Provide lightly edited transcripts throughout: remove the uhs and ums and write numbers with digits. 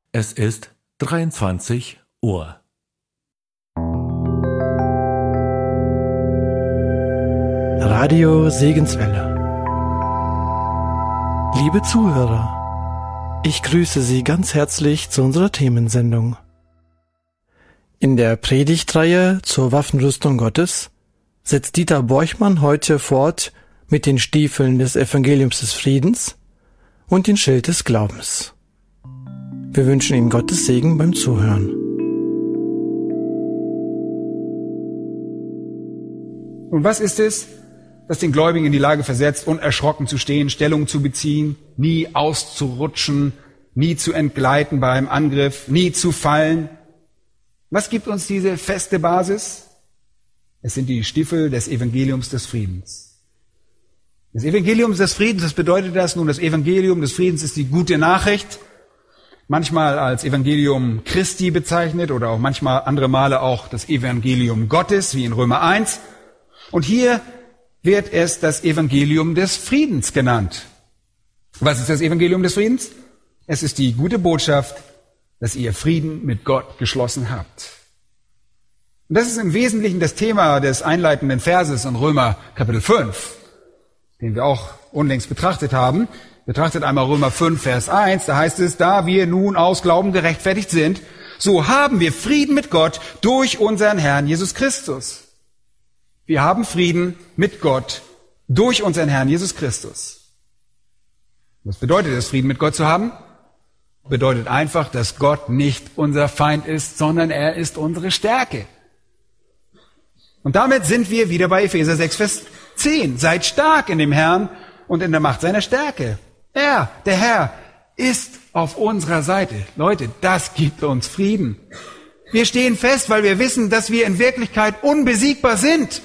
Es ist 23 Uhr. Radio Segenswelle. Liebe Zuhörer, ich grüße Sie ganz herzlich zu unserer Themensendung. In der Predigtreihe zur Waffenrüstung Gottes setzt Dieter Borchmann heute fort mit den Stiefeln des Evangeliums des Friedens und den Schild des Glaubens. Wir wünschen Ihnen Gottes Segen beim Zuhören. Und was ist es, das den Gläubigen in die Lage versetzt, unerschrocken zu stehen, Stellung zu beziehen, nie auszurutschen, nie zu entgleiten beim Angriff, nie zu fallen? Was gibt uns diese feste Basis? Es sind die Stiefel des Evangeliums des Friedens. Das Evangelium des Friedens, was bedeutet das? Nun, das Evangelium des Friedens ist die gute Nachricht, manchmal als Evangelium Christi bezeichnet oder auch manchmal andere Male auch das Evangelium Gottes, wie in Römer 1. Und hier wird es das Evangelium des Friedens genannt. Was ist das Evangelium des Friedens? Es ist die gute Botschaft, dass ihr Frieden mit Gott geschlossen habt. Und das ist im Wesentlichen das Thema des einleitenden Verses in Römer Kapitel 5, den wir auch unlängst betrachtet haben. Betrachtet einmal Römer 5, Vers 1, da heißt es, da wir nun aus Glauben gerechtfertigt sind, so haben wir Frieden mit Gott durch unseren Herrn Jesus Christus. Wir haben Frieden mit Gott durch unseren Herrn Jesus Christus. Was bedeutet es, Frieden mit Gott zu haben? Bedeutet einfach, dass Gott nicht unser Feind ist, sondern er ist unsere Stärke. Und damit sind wir wieder bei Epheser 6, Vers 10. Seid stark in dem Herrn und in der Macht seiner Stärke. Er, der Herr, ist auf unserer Seite. Leute, das gibt uns Frieden. Wir stehen fest, weil wir wissen, dass wir in Wirklichkeit unbesiegbar sind.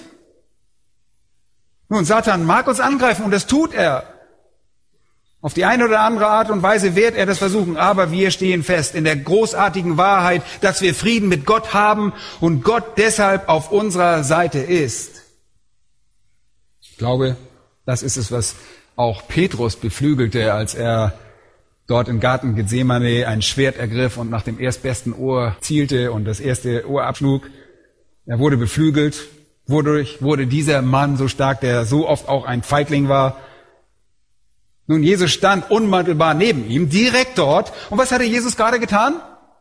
Nun, Satan mag uns angreifen und das tut er. Auf die eine oder andere Art und Weise wird er das versuchen, aber wir stehen fest in der großartigen Wahrheit, dass wir Frieden mit Gott haben und Gott deshalb auf unserer Seite ist. Ich glaube, das ist es, was auch Petrus beflügelte, als er dort im Garten Gethsemane ein Schwert ergriff und nach dem erstbesten Ohr zielte und das erste Ohr abschlug. Er wurde beflügelt. Wodurch wurde dieser Mann so stark, der so oft auch ein Feigling war? Nun, Jesus stand unmittelbar neben ihm, direkt dort. Und was hatte Jesus gerade getan?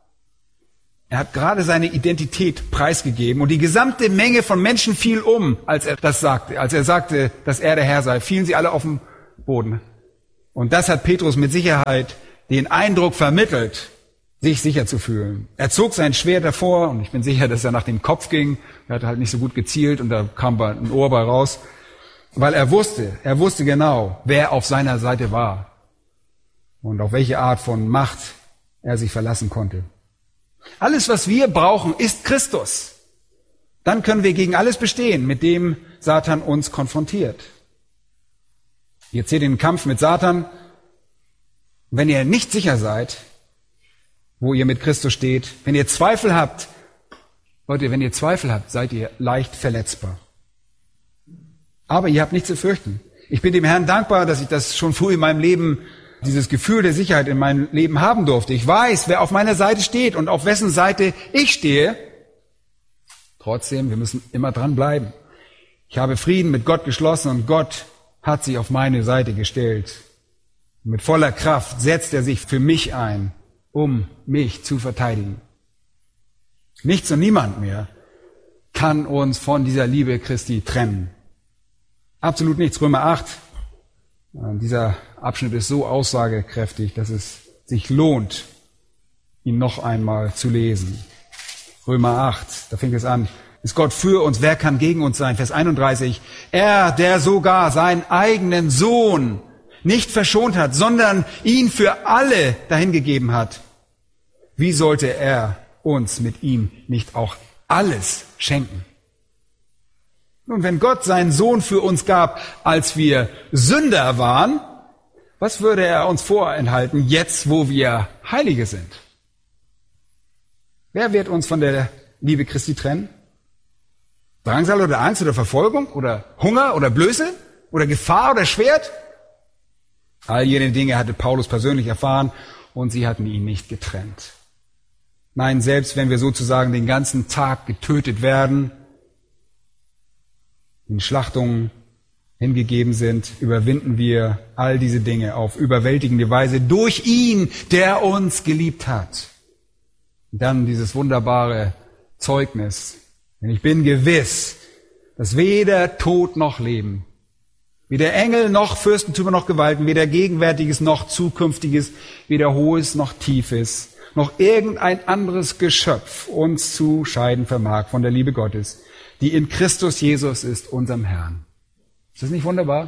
Er hat gerade seine Identität preisgegeben und die gesamte Menge von Menschen fiel um, als er das sagte. Als er sagte, dass er der Herr sei, fielen sie alle auf den Boden. Und das hat Petrus mit Sicherheit den Eindruck vermittelt, sich sicher zu fühlen. Er zog sein Schwert hervor und ich bin sicher, dass er nach dem Kopf ging. Er hatte halt nicht so gut gezielt und da kam ein Ohr bei raus. Weil er wusste genau, wer auf seiner Seite war und auf welche Art von Macht er sich verlassen konnte. Alles, was wir brauchen, ist Christus. Dann können wir gegen alles bestehen, mit dem Satan uns konfrontiert. Ihr zieht den Kampf mit Satan. Wenn ihr nicht sicher seid, wo ihr mit Christus steht, wenn ihr Zweifel habt, Leute, wenn ihr Zweifel habt, seid ihr leicht verletzbar. Aber ihr habt nichts zu fürchten. Ich bin dem Herrn dankbar, dass ich das schon früh in meinem Leben, dieses Gefühl der Sicherheit in meinem Leben haben durfte. Ich weiß, wer auf meiner Seite steht und auf wessen Seite ich stehe. Trotzdem, wir müssen immer dran bleiben. Ich habe Frieden mit Gott geschlossen und Gott hat sich auf meine Seite gestellt. Mit voller Kraft setzt er sich für mich ein, um mich zu verteidigen. Nichts und niemand mehr kann uns von dieser Liebe Christi trennen. Absolut nichts. Römer 8. Dieser Abschnitt ist so aussagekräftig, dass es sich lohnt, ihn noch einmal zu lesen. Römer 8, da fängt es an. Ist Gott für uns, wer kann gegen uns sein? Vers 31. Er, der sogar seinen eigenen Sohn nicht verschont hat, sondern ihn für alle dahingegeben hat. Wie sollte er uns mit ihm nicht auch alles schenken? Nun, wenn Gott seinen Sohn für uns gab, als wir Sünder waren, was würde er uns vorenthalten, jetzt wo wir Heilige sind? Wer wird uns von der Liebe Christi trennen? Drangsal oder Angst oder Verfolgung oder Hunger oder Blöße oder Gefahr oder Schwert? All jene Dinge hatte Paulus persönlich erfahren und sie hatten ihn nicht getrennt. Nein, selbst wenn wir sozusagen den ganzen Tag getötet werden, in Schlachtungen hingegeben sind, überwinden wir all diese Dinge auf überwältigende Weise durch ihn, der uns geliebt hat. Und dann dieses wunderbare Zeugnis. Denn ich bin gewiss, dass weder Tod noch Leben, weder Engel noch Fürstentümer noch Gewalten, weder Gegenwärtiges noch Zukünftiges, weder Hohes noch Tiefes, noch irgendein anderes Geschöpf uns zu scheiden vermag von der Liebe Gottes, die in Christus Jesus ist, unserem Herrn. Ist das nicht wunderbar?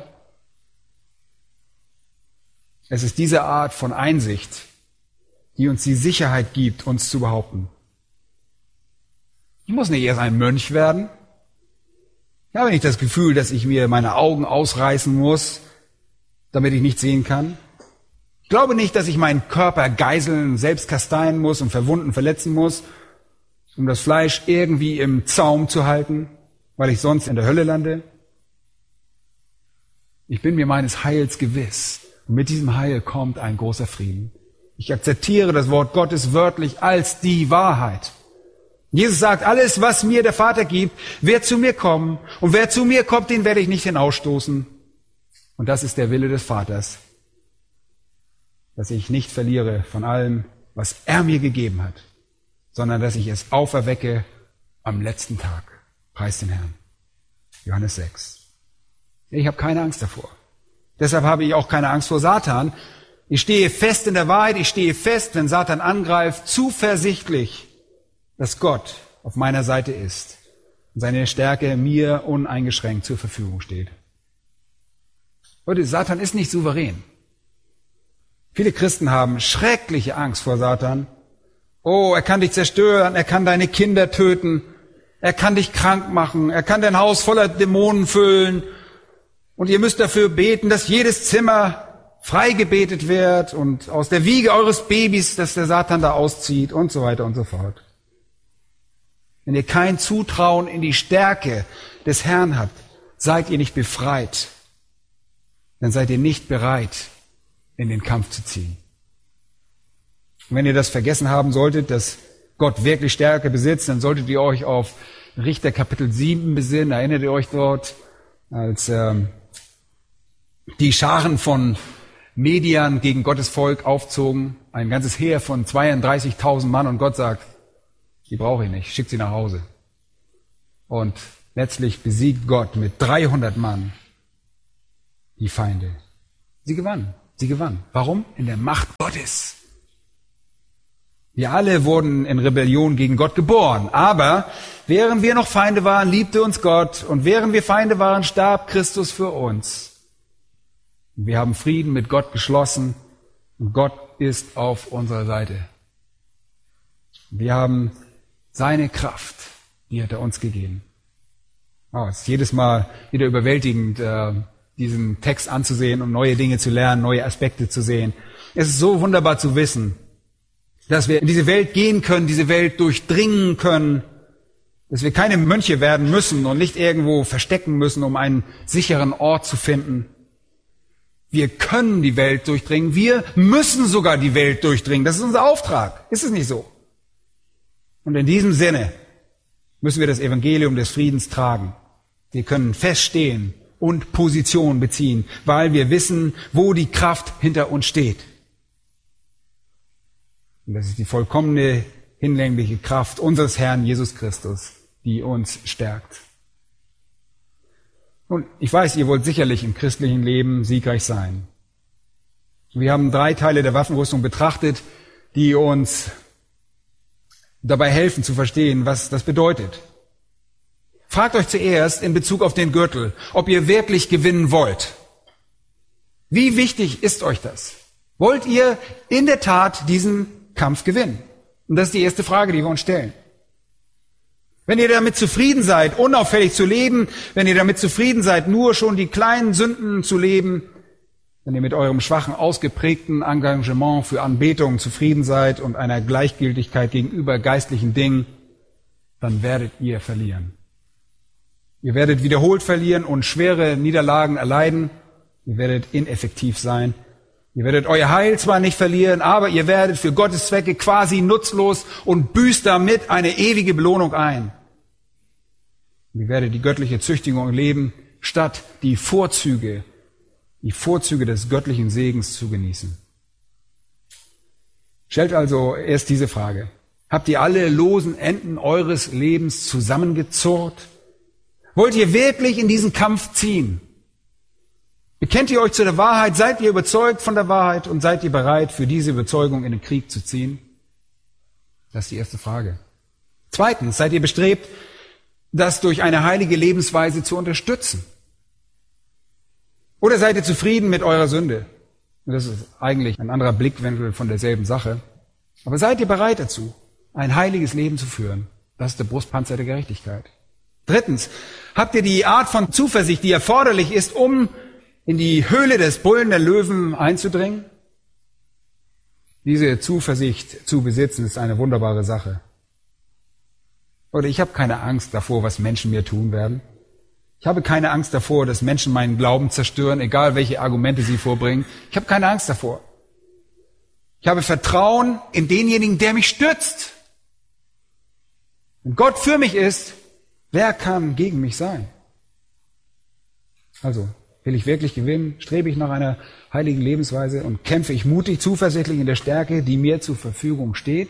Es ist diese Art von Einsicht, die uns die Sicherheit gibt, uns zu behaupten. Ich muss nicht erst ein Mönch werden. Ich habe nicht das Gefühl, dass ich mir meine Augen ausreißen muss, damit ich nicht sehen kann. Ich glaube nicht, dass ich meinen Körper geiseln, selbst kasteien muss und verwunden, verletzen muss, um das Fleisch irgendwie im Zaum zu halten, weil ich sonst in der Hölle lande. Ich bin mir meines Heils gewiss. Und mit diesem Heil kommt ein großer Frieden. Ich akzeptiere das Wort Gottes wörtlich als die Wahrheit. Jesus sagt, alles, was mir der Vater gibt, wird zu mir kommen. Und wer zu mir kommt, den werde ich nicht hinausstoßen. Und das ist der Wille des Vaters, dass ich nicht verliere von allem, was er mir gegeben hat, sondern dass ich es auferwecke am letzten Tag. Preis den Herrn. Johannes 6. Ich habe keine Angst davor. Deshalb habe ich auch keine Angst vor Satan. Ich stehe fest in der Wahrheit, ich stehe fest, wenn Satan angreift, zuversichtlich, dass Gott auf meiner Seite ist und seine Stärke mir uneingeschränkt zur Verfügung steht. Leute, Satan ist nicht souverän. Viele Christen haben schreckliche Angst vor Satan. Oh, er kann dich zerstören, er kann deine Kinder töten, er kann dich krank machen, er kann dein Haus voller Dämonen füllen. Und ihr müsst dafür beten, dass jedes Zimmer frei gebetet wird und aus der Wiege eures Babys, dass der Satan da auszieht und so weiter und so fort. Wenn ihr kein Zutrauen in die Stärke des Herrn habt, seid ihr nicht befreit. Dann seid ihr nicht bereit, in den Kampf zu ziehen. Und wenn ihr das vergessen haben solltet, dass Gott wirklich Stärke besitzt, dann solltet ihr euch auf Richter Kapitel 7 besinnen. Erinnert ihr euch dort, als die Scharen von Mediern gegen Gottes Volk aufzogen, ein ganzes Heer von 32.000 Mann, und Gott sagt, die brauche ich nicht, schickt sie nach Hause. Und letztlich besiegt Gott mit 300 Mann die Feinde. Sie gewannen. Warum? In der Macht Gottes. Wir alle wurden in Rebellion gegen Gott geboren, aber während wir noch Feinde waren, liebte uns Gott, und während wir Feinde waren, starb Christus für uns. Wir haben Frieden mit Gott geschlossen und Gott ist auf unserer Seite. Wir haben seine Kraft, die hat er uns gegeben. Es ist jedes Mal wieder überwältigend, diesen Text anzusehen und neue Dinge zu lernen, neue Aspekte zu sehen. Es ist so wunderbar zu wissen, dass wir in diese Welt gehen können, diese Welt durchdringen können, dass wir keine Mönche werden müssen und nicht irgendwo verstecken müssen, um einen sicheren Ort zu finden. Wir können die Welt durchdringen. Wir müssen sogar die Welt durchdringen. Das ist unser Auftrag. Ist es nicht so? Und in diesem Sinne müssen wir das Evangelium des Friedens tragen. Wir können feststehen und Position beziehen, weil wir wissen, wo die Kraft hinter uns steht. Und das ist die vollkommene, hinlängliche Kraft unseres Herrn Jesus Christus, die uns stärkt. Und ich weiß, ihr wollt sicherlich im christlichen Leben siegreich sein. Wir haben 3 Teile der Waffenrüstung betrachtet, die uns dabei helfen zu verstehen, was das bedeutet. Fragt euch zuerst in Bezug auf den Gürtel, ob ihr wirklich gewinnen wollt. Wie wichtig ist euch das? Wollt ihr in der Tat diesen Kampf gewinnen? Und das ist die erste Frage, die wir uns stellen. Wenn ihr damit zufrieden seid, unauffällig zu leben, wenn ihr damit zufrieden seid, nur schon die kleinen Sünden zu leben, wenn ihr mit eurem schwachen, ausgeprägten Engagement für Anbetung zufrieden seid und einer Gleichgültigkeit gegenüber geistlichen Dingen, dann werdet ihr verlieren. Ihr werdet wiederholt verlieren und schwere Niederlagen erleiden. Ihr werdet ineffektiv sein. Ihr werdet euer Heil zwar nicht verlieren, aber ihr werdet für Gottes Zwecke quasi nutzlos und büßt damit eine ewige Belohnung ein. Ihr werdet die göttliche Züchtigung leben, statt die Vorzüge des göttlichen Segens zu genießen. Stellt also erst diese Frage. Habt ihr alle losen Enden eures Lebens zusammengezurrt? Wollt ihr wirklich in diesen Kampf ziehen? Bekennt ihr euch zu der Wahrheit? Seid ihr überzeugt von der Wahrheit und seid ihr bereit, für diese Überzeugung in den Krieg zu ziehen? Das ist die erste Frage. Zweitens, seid ihr bestrebt, das durch eine heilige Lebensweise zu unterstützen? Oder seid ihr zufrieden mit eurer Sünde? Das ist eigentlich ein anderer Blickwinkel von derselben Sache. Aber seid ihr bereit dazu, ein heiliges Leben zu führen? Das ist der Brustpanzer der Gerechtigkeit. Drittens, habt ihr die Art von Zuversicht, die erforderlich ist, um in die Höhle des Bullen der Löwen einzudringen? Diese Zuversicht zu besitzen ist eine wunderbare Sache. Oder ich habe keine Angst davor, was Menschen mir tun werden. Ich habe keine Angst davor, dass Menschen meinen Glauben zerstören, egal welche Argumente sie vorbringen. Ich habe keine Angst davor. Ich habe Vertrauen in denjenigen, der mich stützt. Wenn Gott für mich ist, wer kann gegen mich sein? Also, will ich wirklich gewinnen? Strebe ich nach einer heiligen Lebensweise und kämpfe ich mutig, zuversichtlich in der Stärke, die mir zur Verfügung steht?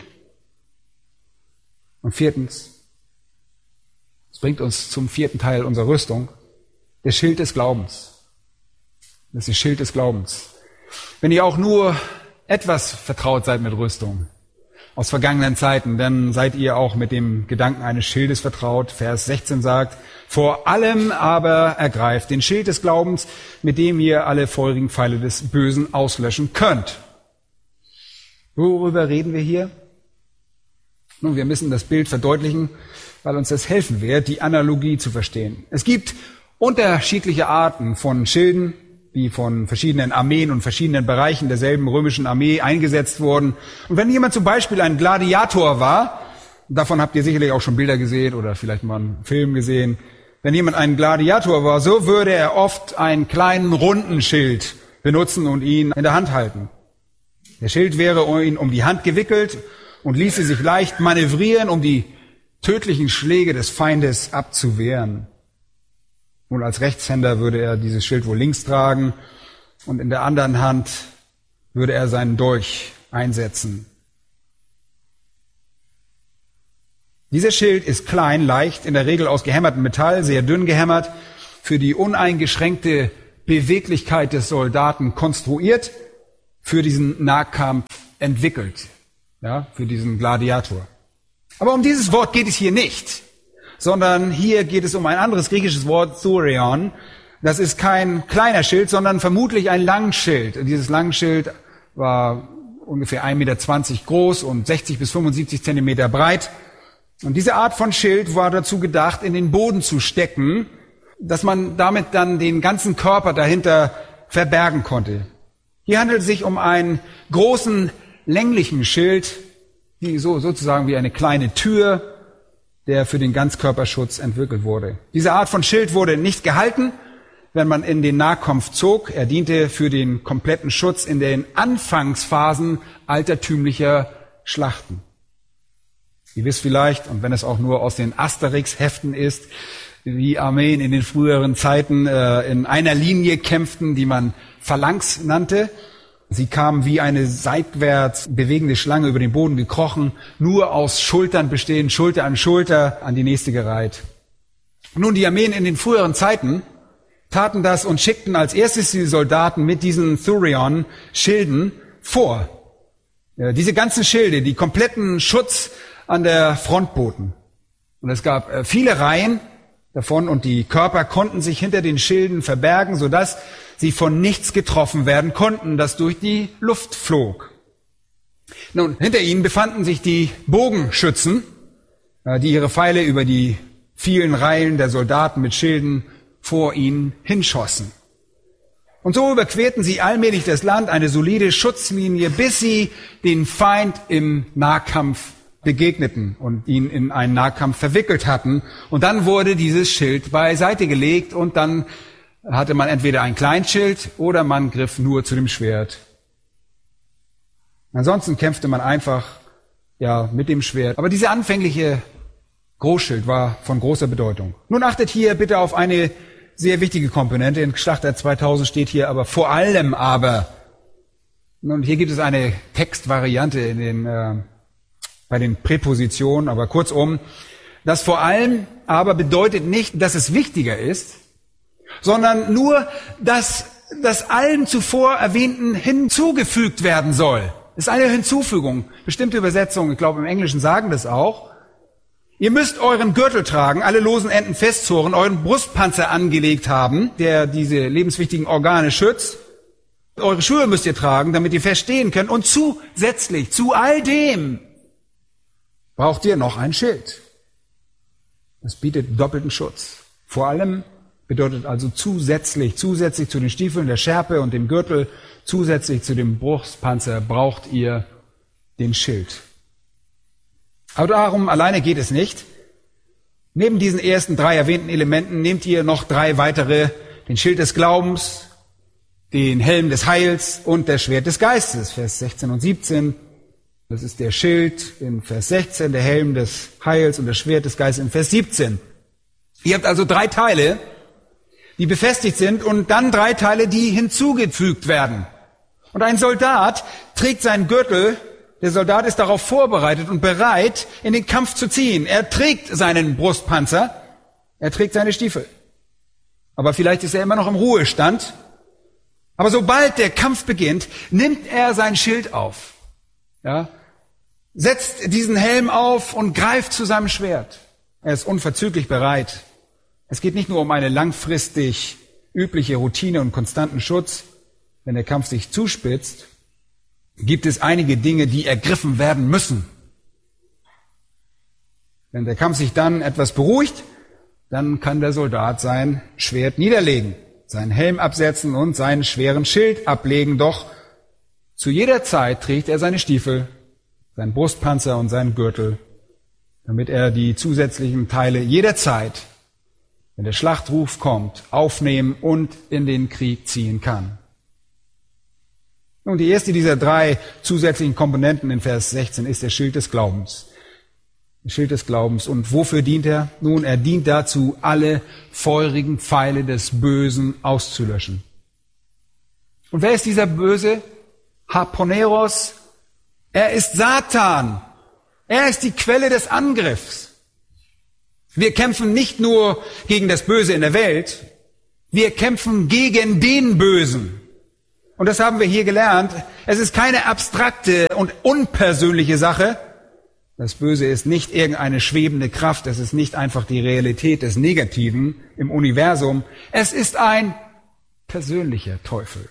Und viertens, das bringt uns zum vierten Teil unserer Rüstung, der Schild des Glaubens. Das ist der Schild des Glaubens. Wenn ihr auch nur etwas vertraut seid mit Rüstung aus vergangenen Zeiten, dann seid ihr auch mit dem Gedanken eines Schildes vertraut. Vers 16 sagt, vor allem aber ergreift den Schild des Glaubens, mit dem ihr alle feurigen Pfeile des Bösen auslöschen könnt. Worüber reden wir hier? Nun, wir müssen das Bild verdeutlichen, weil uns das helfen wird, die Analogie zu verstehen. Es gibt unterschiedliche Arten von Schilden, die von verschiedenen Armeen und verschiedenen Bereichen derselben römischen Armee eingesetzt wurden. Und wenn jemand zum Beispiel ein Gladiator war, davon habt ihr sicherlich auch schon Bilder gesehen oder vielleicht mal einen Film gesehen, wenn jemand ein Gladiator war, so würde er oft einen kleinen runden Schild benutzen und ihn in der Hand halten. Der Schild wäre ihm um die Hand gewickelt und ließe sich leicht manövrieren, um die tödlichen Schläge des Feindes abzuwehren. Nun, als Rechtshänder würde er dieses Schild wohl links tragen und in der anderen Hand würde er seinen Dolch einsetzen. Dieser Schild ist klein, leicht, in der Regel aus gehämmertem Metall, sehr dünn gehämmert, für die uneingeschränkte Beweglichkeit des Soldaten konstruiert, für diesen Nahkampf entwickelt, ja, für diesen Gladiator. Aber um dieses Wort geht es hier nicht, sondern hier geht es um ein anderes griechisches Wort, Thurion. Das ist kein kleiner Schild, sondern vermutlich ein Langschild. Dieses Langschild war ungefähr 1,20 Meter groß und 60 bis 75 Zentimeter breit. Und diese Art von Schild war dazu gedacht, in den Boden zu stecken, dass man damit dann den ganzen Körper dahinter verbergen konnte. Hier handelt es sich um einen großen, länglichen Schild, die sozusagen wie eine kleine Tür, der für den Ganzkörperschutz entwickelt wurde. Diese Art von Schild wurde nicht gehalten, wenn man in den Nahkampf zog. Er diente für den kompletten Schutz in den Anfangsphasen altertümlicher Schlachten. Ihr wisst vielleicht, und wenn es auch nur aus den Asterix-Heften ist, wie Armeen in den früheren Zeiten in einer Linie kämpften, die man Phalanx nannte. Sie kamen wie eine seitwärts bewegende Schlange über den Boden gekrochen, nur aus Schultern bestehend, Schulter an die nächste gereiht. Nun, die Armeen in den früheren Zeiten taten das und schickten als erstes die Soldaten mit diesen Thurion-Schilden vor. Diese ganzen Schilde, die kompletten Schutz an der Front boten. Und es gab viele Reihen davon und die Körper konnten sich hinter den Schilden verbergen, sodass sie von nichts getroffen werden konnten, das durch die Luft flog. Nun, hinter ihnen befanden sich die Bogenschützen, die ihre Pfeile über die vielen Reihen der Soldaten mit Schilden vor ihnen hinschossen. Und so überquerten sie allmählich das Land, eine solide Schutzlinie, bis sie den Feind im Nahkampf begegneten und ihn in einen Nahkampf verwickelt hatten. Und dann wurde dieses Schild beiseite gelegt und dann hatte man entweder ein Kleinschild oder man griff nur zu dem Schwert Ansonsten kämpfte man einfach mit dem Schwert. Aber dieser anfängliche Großschild war von großer Bedeutung. Nun achtet hier bitte auf eine sehr wichtige Komponente. In Schlachter 2000 steht hier aber vor allem aber. Und hier gibt es eine Textvariante bei den Präpositionen, aber kurzum, das vor allem aber bedeutet nicht, dass es wichtiger ist, sondern nur, dass das allem zuvor Erwähnten hinzugefügt werden soll. Das ist eine Hinzufügung. Bestimmte Übersetzungen, ich glaube im Englischen sagen das auch. Ihr müsst euren Gürtel tragen, alle losen Enden festzurren, euren Brustpanzer angelegt haben, der diese lebenswichtigen Organe schützt. Eure Schuhe müsst ihr tragen, damit ihr fest stehen könnt. Und zusätzlich zu all dem braucht ihr noch ein Schild. Das bietet doppelten Schutz. Vor allem bedeutet also zusätzlich zu den Stiefeln, der Schärpe und dem Gürtel, zusätzlich zu dem Brustpanzer braucht ihr den Schild. Aber darum alleine geht es nicht. Neben diesen ersten 3 erwähnten Elementen nehmt ihr noch 3 weitere, den Schild des Glaubens, den Helm des Heils und das Schwert des Geistes, Vers 16 und 17. Das ist der Schild in Vers 16, der Helm des Heils und das Schwert des Geistes in Vers 17. Ihr habt also 3 Teile, die befestigt sind und dann 3 Teile, die hinzugefügt werden. Und ein Soldat trägt seinen Gürtel, der Soldat ist darauf vorbereitet und bereit, in den Kampf zu ziehen. Er trägt seinen Brustpanzer, er trägt seine Stiefel. Aber vielleicht ist er immer noch im Ruhestand. Aber sobald der Kampf beginnt, nimmt er sein Schild auf. Setzt diesen Helm auf und greift zu seinem Schwert. Er ist unverzüglich bereit. Es geht nicht nur um eine langfristig übliche Routine und konstanten Schutz. Wenn der Kampf sich zuspitzt, gibt es einige Dinge, die ergriffen werden müssen. Wenn der Kampf sich dann etwas beruhigt, dann kann der Soldat sein Schwert niederlegen, seinen Helm absetzen und seinen schweren Schild ablegen. Doch zu jeder Zeit trägt er seine Stiefel, seinen Brustpanzer und seinen Gürtel, damit er die zusätzlichen Teile jederzeit, wenn der Schlachtruf kommt, aufnehmen und in den Krieg ziehen kann. Nun, die erste dieser 3 zusätzlichen Komponenten in Vers 16 ist der Schild des Glaubens. Der Schild des Glaubens. Und wofür dient er? Nun, er dient dazu, alle feurigen Pfeile des Bösen auszulöschen. Und wer ist dieser Böse? Harponeros. Er ist Satan. Er ist die Quelle des Angriffs. Wir kämpfen nicht nur gegen das Böse in der Welt, wir kämpfen gegen den Bösen. Und das haben wir hier gelernt. Es ist keine abstrakte und unpersönliche Sache. Das Böse ist nicht irgendeine schwebende Kraft. Es ist nicht einfach die Realität des Negativen im Universum. Es ist ein persönlicher Teufel.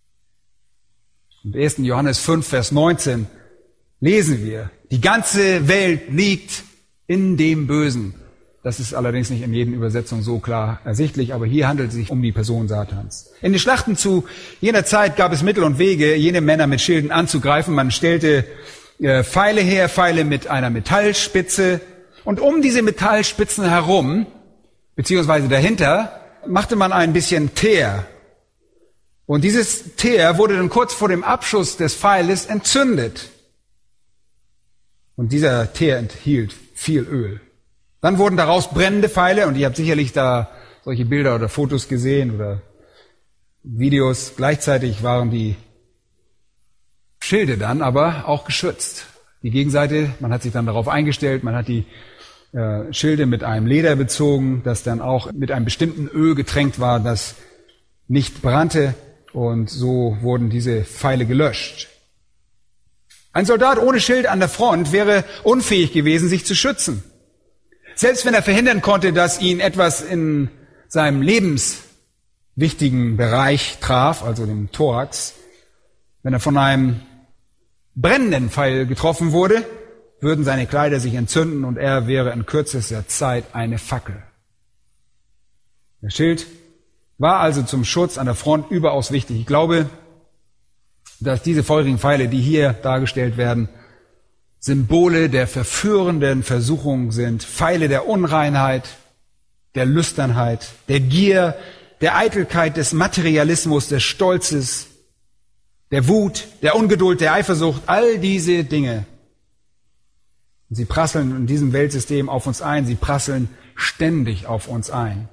Im 1. Johannes 5, Vers 19 lesen wir, die ganze Welt liegt in dem Bösen. Das ist allerdings nicht in jeder Übersetzung so klar ersichtlich, aber hier handelt es sich um die Person Satans. In den Schlachten zu jener Zeit gab es Mittel und Wege, jene Männer mit Schilden anzugreifen. Man stellte Pfeile her, Pfeile mit einer Metallspitze. Und um diese Metallspitzen herum, beziehungsweise dahinter, machte man ein bisschen Teer. Und dieses Teer wurde dann kurz vor dem Abschuss des Pfeiles entzündet. Und dieser Teer enthielt viel Öl. Dann wurden daraus brennende Pfeile, und ihr habt sicherlich da solche Bilder oder Fotos gesehen oder Videos. Gleichzeitig waren die Schilde dann aber auch geschützt. Die Gegenseite, man hat sich dann darauf eingestellt, man hat die Schilde mit einem Leder bezogen, das dann auch mit einem bestimmten Öl getränkt war, das nicht brannte, und so wurden diese Pfeile gelöscht. Ein Soldat ohne Schild an der Front wäre unfähig gewesen, sich zu schützen. Selbst wenn er verhindern konnte, dass ihn etwas in seinem lebenswichtigen Bereich traf, also dem Thorax, wenn er von einem brennenden Pfeil getroffen wurde, würden seine Kleider sich entzünden und er wäre in kürzester Zeit eine Fackel. Der Schild war also zum Schutz an der Front überaus wichtig. Ich glaube, dass diese feurigen Pfeile, die hier dargestellt werden, Symbole der verführenden Versuchung sind, Pfeile der Unreinheit, der Lüsternheit, der Gier, der Eitelkeit, des Materialismus, des Stolzes. der Wut, der Ungeduld, der Eifersucht, all diese Dinge. Und sie prasseln in diesem Weltsystem auf uns ein, sie prasseln ständig auf uns ein.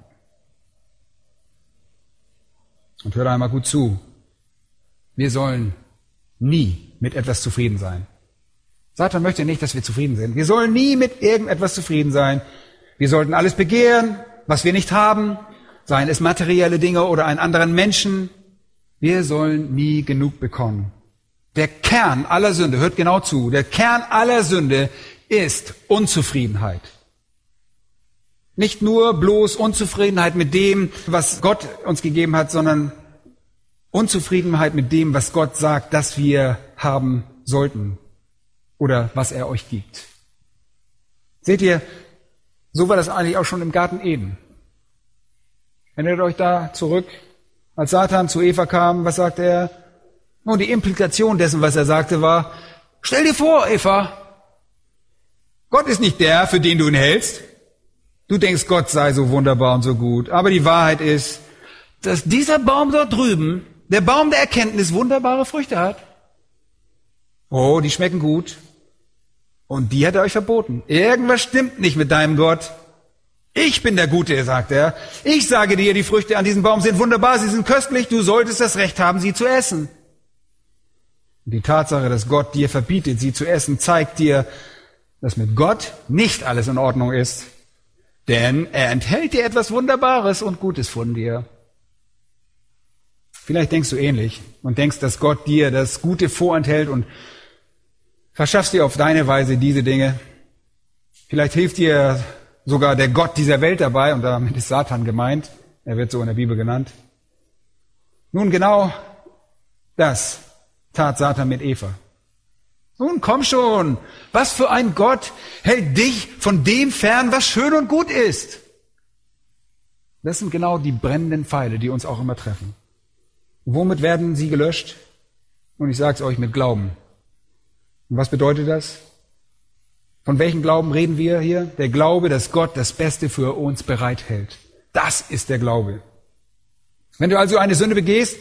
Und hört einmal gut zu. Wir sollen nie mit etwas zufrieden sein. Satan möchte nicht, dass wir zufrieden sind. Wir sollen nie mit irgendetwas zufrieden sein. Wir sollten alles begehren, was wir nicht haben, seien es materielle Dinge oder einen anderen Menschen. Wir sollen nie genug bekommen. Der Kern aller Sünde, hört genau zu, der Kern aller Sünde ist Unzufriedenheit. Nicht nur bloß Unzufriedenheit mit dem, was Gott uns gegeben hat, sondern Unzufriedenheit mit dem, was Gott sagt, dass wir haben sollten oder was er euch gibt. Seht ihr, so war das eigentlich auch schon im Garten Eden. Erinnert euch da zurück, als Satan zu Eva kam, was sagte er? Nun, die Implikation dessen, was er sagte, war, stell dir vor, Eva, Gott ist nicht der, für den du ihn hältst. Du denkst, Gott sei so wunderbar und so gut. Aber die Wahrheit ist, dass dieser Baum dort drüben, der Baum der Erkenntnis, wunderbare Früchte hat. Oh, die schmecken gut. Und die hat er euch verboten. Irgendwas stimmt nicht mit deinem Gott. Ich bin der Gute, sagt er. Ich sage dir, die Früchte an diesem Baum sind wunderbar, sie sind köstlich, du solltest das Recht haben, sie zu essen. Und die Tatsache, dass Gott dir verbietet, sie zu essen, zeigt dir, dass mit Gott nicht alles in Ordnung ist. Denn er enthält dir etwas Wunderbares und Gutes von dir. Vielleicht denkst du ähnlich und denkst, dass Gott dir das Gute vorenthält und verschaffst dir auf deine Weise diese Dinge. Vielleicht hilft dir sogar der Gott dieser Welt dabei, und damit ist Satan gemeint. Er wird so in der Bibel genannt. Nun, genau das tat Satan mit Eva. Nun, komm schon. Was für ein Gott hält dich von dem fern, was schön und gut ist? Das sind genau die brennenden Pfeile, die uns auch immer treffen. Womit werden sie gelöscht? Und ich sage es euch, mit Glauben. Und was bedeutet das? Von welchem Glauben reden wir hier? Der Glaube, dass Gott das Beste für uns bereithält. Das ist der Glaube. Wenn du also eine Sünde begehst,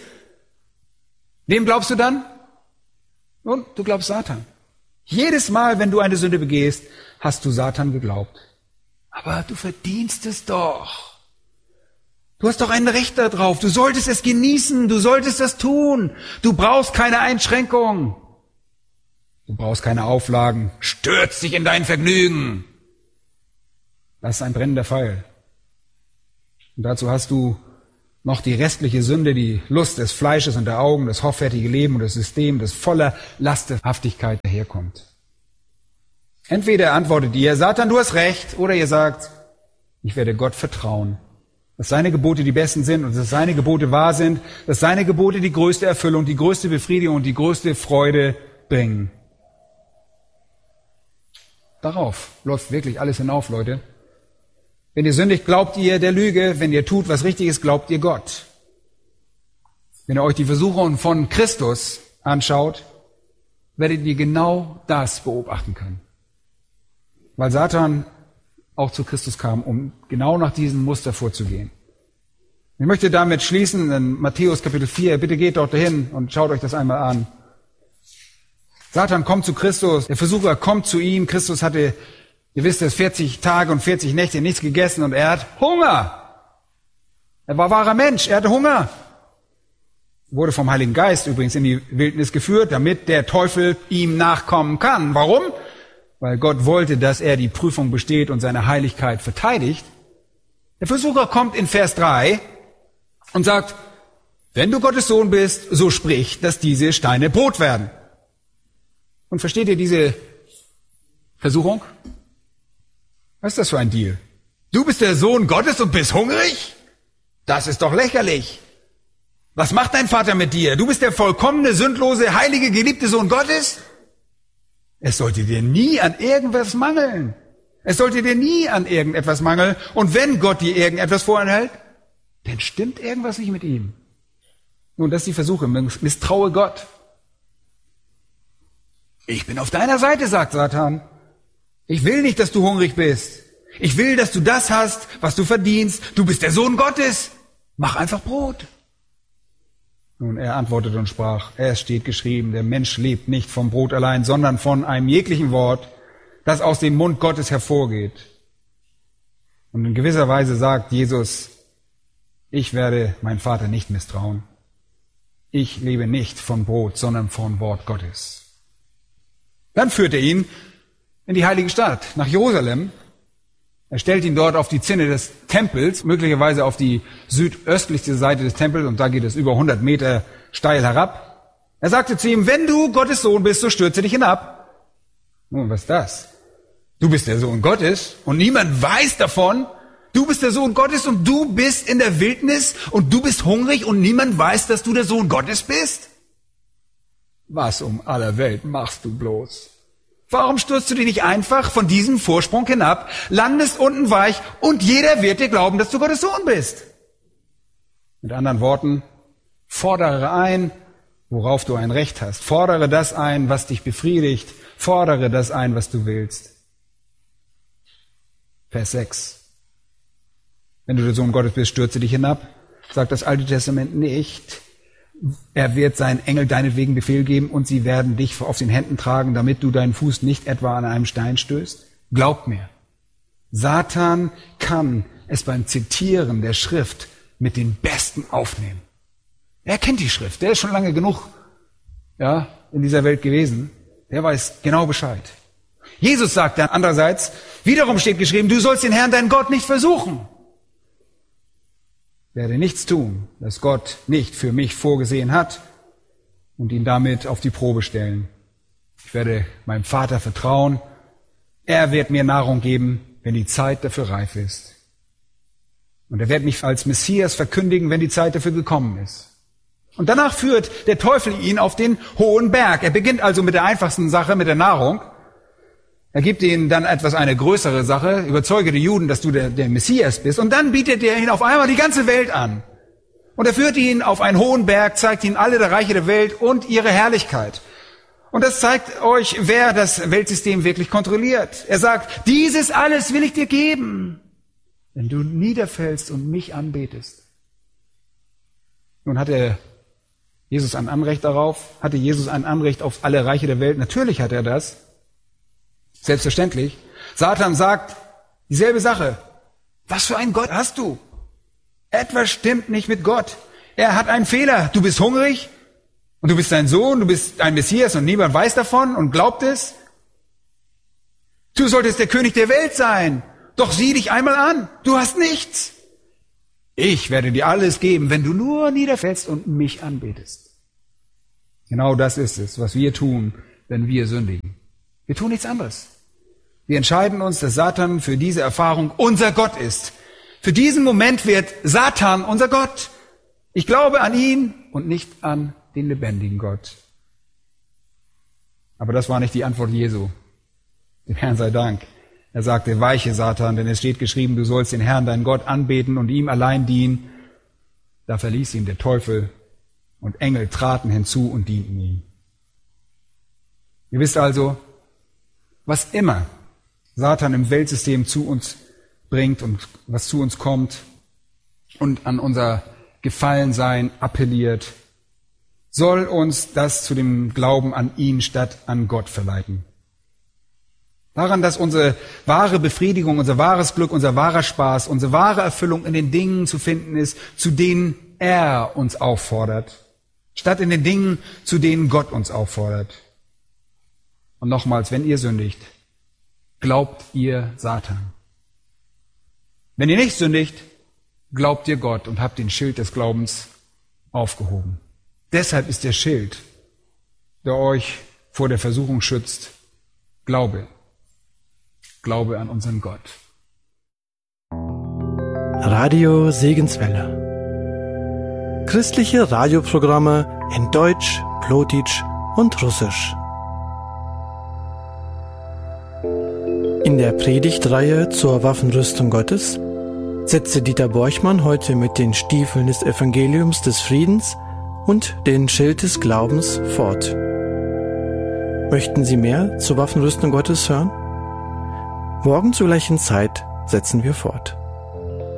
wem glaubst du dann? Nun, du glaubst Satan. Jedes Mal, wenn du eine Sünde begehst, hast du Satan geglaubt. Aber du verdienst es doch. Du hast doch ein Recht darauf. Du solltest es genießen. Du solltest das tun. Du brauchst keine Einschränkung. Du brauchst keine Auflagen. Stürz dich in dein Vergnügen. Das ist ein brennender Pfeil. Und dazu hast du noch die restliche Sünde, die Lust des Fleisches und der Augen, das hoffärtige Leben und das System, das voller Lasterhaftigkeit daherkommt. Entweder antwortet ihr, Satan, du hast recht, oder ihr sagt, ich werde Gott vertrauen, dass seine Gebote die besten sind und dass seine Gebote wahr sind, dass seine Gebote die größte Erfüllung, die größte Befriedigung und die größte Freude bringen. Darauf läuft wirklich alles hinauf, Leute. Wenn ihr sündigt, glaubt ihr der Lüge. Wenn ihr tut, was richtig ist, glaubt ihr Gott. Wenn ihr euch die Versuchungen von Christus anschaut, werdet ihr genau das beobachten können. Weil Satan auch zu Christus kam, um genau nach diesem Muster vorzugehen. Ich möchte damit schließen in Matthäus Kapitel 4. Bitte geht dort dahin und schaut euch das einmal an. Satan kommt zu Christus, der Versucher kommt zu ihm. Christus hatte, ihr wisst es, 40 Tage und 40 Nächte nichts gegessen und er hat Hunger. Er war wahrer Mensch, er hatte Hunger. Wurde vom Heiligen Geist übrigens in die Wildnis geführt, damit der Teufel ihm nachkommen kann. Warum? Weil Gott wollte, dass er die Prüfung besteht und seine Heiligkeit verteidigt. Der Versucher kommt in Vers 3 und sagt, wenn du Gottes Sohn bist, so sprich, dass diese Steine Brot werden. Und versteht ihr diese Versuchung? Was ist das für ein Deal? Du bist der Sohn Gottes und bist hungrig? Das ist doch lächerlich. Was macht dein Vater mit dir? Du bist der vollkommene, sündlose, heilige, geliebte Sohn Gottes? Es sollte dir nie an irgendwas mangeln. Es sollte dir nie an irgendetwas mangeln. Und wenn Gott dir irgendetwas vorenthält, dann stimmt irgendwas nicht mit ihm. Nun, das ist die Versuchung. Misstraue Gott. Ich bin auf deiner Seite, sagt Satan. Ich will nicht, dass du hungrig bist. Ich will, dass du das hast, was du verdienst. Du bist der Sohn Gottes. Mach einfach Brot. Nun, er antwortete und sprach, es steht geschrieben, der Mensch lebt nicht vom Brot allein, sondern von einem jeglichen Wort, das aus dem Mund Gottes hervorgeht. Und in gewisser Weise sagt Jesus, ich werde meinen Vater nicht misstrauen. Ich lebe nicht von Brot, sondern vom Wort Gottes. Dann führt er ihn in die heilige Stadt, nach Jerusalem. Er stellt ihn dort auf die Zinne des Tempels, möglicherweise auf die südöstlichste Seite des Tempels, und da geht es über 100 Meter steil herab. Er sagte zu ihm, wenn du Gottes Sohn bist, so stürze dich hinab. Nun, was ist das? Du bist der Sohn Gottes und niemand weiß davon. Du bist der Sohn Gottes und du bist in der Wildnis und du bist hungrig und niemand weiß, dass du der Sohn Gottes bist. Was um aller Welt machst du bloß? Warum stürzt du dich nicht einfach von diesem Vorsprung hinab, landest unten weich und jeder wird dir glauben, dass du Gottes Sohn bist? Mit anderen Worten, fordere ein, worauf du ein Recht hast. Fordere das ein, was dich befriedigt. Fordere das ein, was du willst. Vers 6. Wenn du der Sohn Gottes bist, stürze dich hinab. Sagt das Alte Testament nicht. Er wird seinen Engel deinetwegen Befehl geben und sie werden dich auf den Händen tragen, damit du deinen Fuß nicht etwa an einem Stein stößt. Glaub mir, Satan kann es beim Zitieren der Schrift mit den Besten aufnehmen. Er kennt die Schrift, der ist schon lange genug in dieser Welt gewesen. Der weiß genau Bescheid. Jesus sagt dann andererseits, wiederum steht geschrieben, du sollst den Herrn, deinen Gott, nicht versuchen. Werde nichts tun, das Gott nicht für mich vorgesehen hat und ihn damit auf die Probe stellen. Ich werde meinem Vater vertrauen. Er wird mir Nahrung geben, wenn die Zeit dafür reif ist. Und er wird mich als Messias verkündigen, wenn die Zeit dafür gekommen ist. Und danach führt der Teufel ihn auf den hohen Berg. Er beginnt also mit der einfachsten Sache, mit der Nahrung. Er gibt ihnen dann eine größere Sache, überzeuge die Juden, dass du der Messias bist. Und dann bietet er ihnen auf einmal die ganze Welt an. Und er führt ihn auf einen hohen Berg, zeigt ihnen alle der Reiche der Welt und ihre Herrlichkeit. Und das zeigt euch, wer das Weltsystem wirklich kontrolliert. Er sagt, dieses alles will ich dir geben, wenn du niederfällst und mich anbetest. Nun hatte Jesus ein Anrecht darauf? Hatte Jesus ein Anrecht auf alle Reiche der Welt? Natürlich hat er das. Selbstverständlich. Satan sagt dieselbe Sache. Was für einen Gott hast du? Etwas stimmt nicht mit Gott. Er hat einen Fehler. Du bist hungrig und du bist sein Sohn, du bist ein Messias und niemand weiß davon und glaubt es. Du solltest der König der Welt sein. Doch sieh dich einmal an. Du hast nichts. Ich werde dir alles geben, wenn du nur niederfällst und mich anbetest. Genau das ist es, was wir tun, wenn wir sündigen. Wir tun nichts anderes. Wir entscheiden uns, dass Satan für diese Erfahrung unser Gott ist. Für diesen Moment wird Satan unser Gott. Ich glaube an ihn und nicht an den lebendigen Gott. Aber das war nicht die Antwort Jesu. Dem Herrn sei Dank. Er sagte, weiche Satan, denn es steht geschrieben, du sollst den Herrn, deinen Gott, anbeten und ihm allein dienen. Da verließ ihn der Teufel und Engel traten hinzu und dienten ihm. Ihr wisst also, was immer Satan im Weltsystem zu uns bringt und was zu uns kommt und an unser Gefallensein appelliert, soll uns das zu dem Glauben an ihn statt an Gott verleiten. Daran, dass unsere wahre Befriedigung, unser wahres Glück, unser wahrer Spaß, unsere wahre Erfüllung in den Dingen zu finden ist, zu denen er uns auffordert, statt in den Dingen, zu denen Gott uns auffordert. Und nochmals, wenn ihr sündigt, glaubt ihr Satan. Wenn ihr nicht sündigt, glaubt ihr Gott und habt den Schild des Glaubens aufgehoben. Deshalb ist der Schild, der euch vor der Versuchung schützt, Glaube. Glaube an unseren Gott. Radio Segenswelle. Christliche Radioprogramme in Deutsch, Plotitsch und Russisch. In der Predigtreihe zur Waffenrüstung Gottes setzte Dieter Borchmann heute mit den Stiefeln des Evangeliums des Friedens und den Schild des Glaubens fort. Möchten Sie mehr zur Waffenrüstung Gottes hören? Morgen zur gleichen Zeit setzen wir fort.